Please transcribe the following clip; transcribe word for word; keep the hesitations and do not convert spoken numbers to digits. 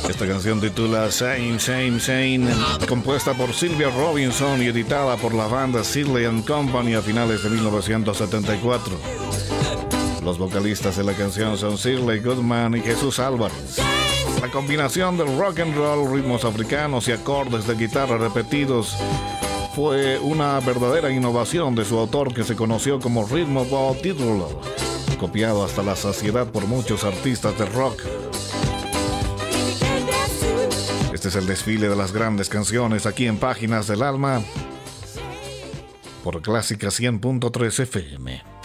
Esta canción titula Same, Same, Same, compuesta por Sylvia Robinson y editada por la banda Sidley and Company a finales de mil novecientos setenta y cuatro. Los vocalistas de la canción son Shirley Goodman y Jesús Álvarez. La combinación del rock and roll, ritmos africanos y acordes de guitarra repetidos fue una verdadera innovación de su autor, que se conoció como Rhythm Bob Diddler, copiado hasta la saciedad por muchos artistas de rock. Este es el desfile de las grandes canciones aquí en Páginas del Alma por Clásica cien punto tres F M.